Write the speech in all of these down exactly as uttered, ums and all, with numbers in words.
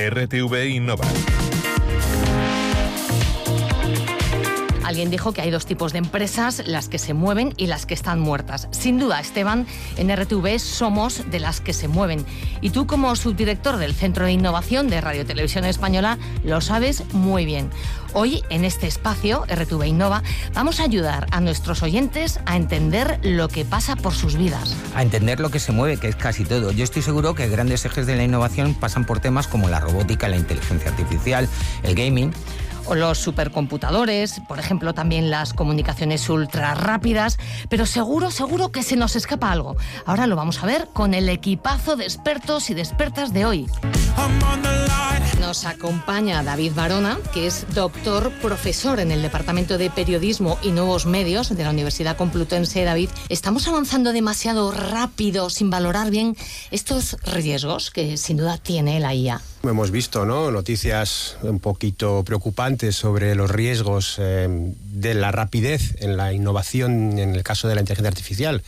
R T V Innova. Alguien dijo que hay dos tipos de empresas, las que se mueven y las que están muertas. Sin duda, Esteban, en R T V somos de las que se mueven. Y tú, como subdirector del Centro de Innovación de Radio Televisión Española, lo sabes muy bien. Hoy, en este espacio, R T V Innova, vamos a ayudar a nuestros oyentes a entender lo que pasa por sus vidas. A entender lo que se mueve, que es casi todo. Yo estoy seguro que grandes ejes de la innovación pasan por temas como la robótica, la inteligencia artificial, el gaming, o los supercomputadores, por ejemplo, también las comunicaciones ultra rápidas, pero seguro, seguro que se nos escapa algo. Ahora lo vamos a ver con el equipazo de expertos y de expertas de hoy. Nos acompaña David Barona, que es doctor, profesor en el Departamento de Periodismo y Nuevos Medios de la Universidad Complutense. David, ¿estamos avanzando demasiado rápido sin valorar bien estos riesgos que sin duda tiene la I A? Hemos visto, ¿no?, noticias un poquito preocupantes sobre los riesgos eh, de la rapidez en la innovación en el caso de la inteligencia artificial.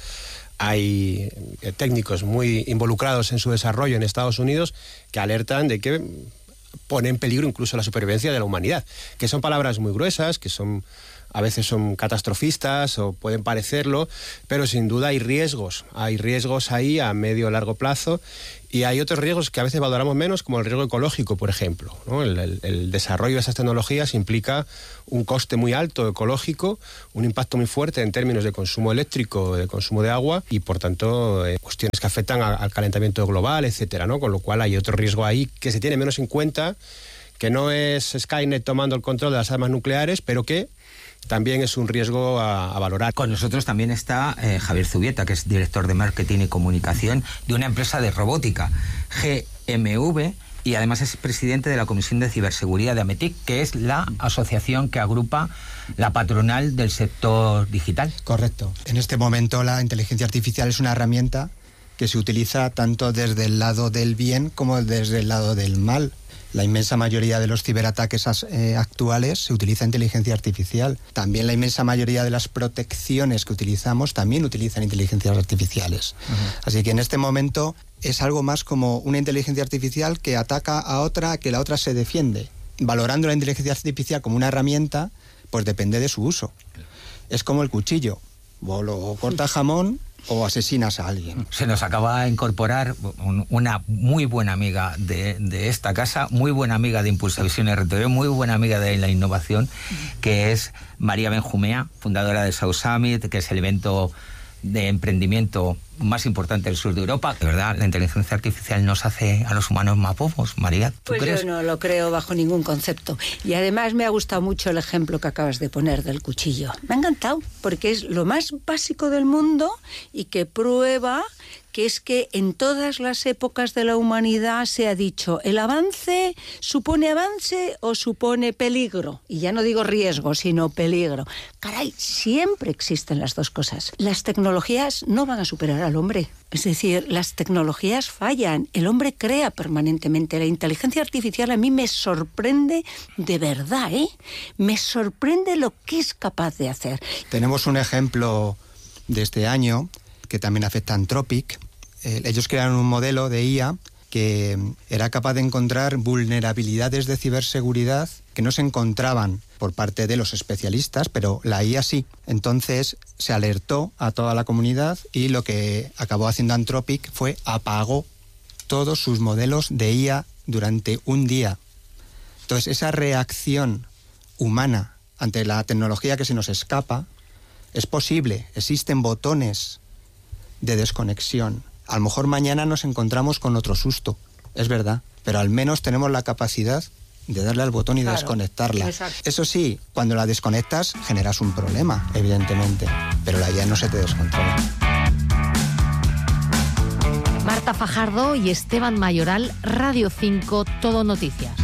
Hay eh, técnicos muy involucrados en su desarrollo en Estados Unidos que alertan de que pone en peligro incluso la supervivencia de la humanidad, que son palabras muy gruesas, que son a veces son catastrofistas o pueden parecerlo, pero sin duda hay riesgos, hay riesgos ahí a medio o largo plazo, y hay otros riesgos que a veces valoramos menos, como el riesgo ecológico, por ejemplo, ¿no? El, el, el desarrollo de esas tecnologías implica un coste muy alto ecológico, un impacto muy fuerte en términos de consumo eléctrico, de consumo de agua, y por tanto eh, cuestiones que afectan a, al calentamiento global, etcétera, ¿no? Con lo cual hay otro riesgo ahí que se tiene menos en cuenta, que no es Skynet tomando el control de las armas nucleares, pero que también es un riesgo a, a valorar. Con nosotros también está eh, Javier Zubieta, que es director de marketing y comunicación de una empresa de robótica, G M V, y además es presidente de la Comisión de Ciberseguridad de AMETIC, que es la asociación que agrupa la patronal del sector digital. Correcto. En este momento la inteligencia artificial es una herramienta que se utiliza tanto desde el lado del bien como desde el lado del mal. La inmensa mayoría de los ciberataques eh, actuales se utiliza inteligencia artificial. También la inmensa mayoría de las protecciones que utilizamos también utilizan inteligencias artificiales. Uh-huh. Así que en este momento es algo más como una inteligencia artificial que ataca a otra, que la otra se defiende. Valorando la inteligencia artificial como una herramienta, pues depende de su uso. Es como el cuchillo. O lo corta jamón o asesinas a alguien. Se nos acaba de incorporar una muy buena amiga de, de esta casa, muy buena amiga de Impulsavisión R T V, muy buena amiga de la innovación, que es María Benjumea, fundadora de South Summit, que es el evento de emprendimiento más importante del sur de Europa. De verdad, la inteligencia artificial nos hace a los humanos más bobos. María, ¿tú pues crees? Yo no lo creo bajo ningún concepto. Y además me ha gustado mucho el ejemplo que acabas de poner del cuchillo. Me ha encantado, porque es lo más básico del mundo y que prueba que es que en todas las épocas de la humanidad se ha dicho, el avance supone avance o supone peligro. Y ya no digo riesgo, sino peligro. Caray, siempre existen las dos cosas. Las tecnologías no van a superar al hombre. Es decir, las tecnologías fallan. El hombre crea permanentemente. La inteligencia artificial a mí me sorprende de verdad, ¿eh? Me sorprende lo que es capaz de hacer. Tenemos un ejemplo de este año que también afecta a Anthropic. Eh, ellos crearon un modelo de I A que era capaz de encontrar vulnerabilidades de ciberseguridad que no se encontraban por parte de los especialistas, pero la I A sí. Entonces se alertó a toda la comunidad y lo que acabó haciendo Anthropic fue apagó todos sus modelos de I A durante un día. Entonces esa reacción humana ante la tecnología que se nos escapa es posible. Existen botones de desconexión. A lo mejor mañana nos encontramos con otro susto, es verdad, pero al menos tenemos la capacidad de darle al botón y claro, desconectarla. Exacto. Eso sí, cuando la desconectas generas un problema, evidentemente, pero la I A no se te descontrola. Marta Fajardo y Esteban Mayoral, Radio cinco, Todo Noticias.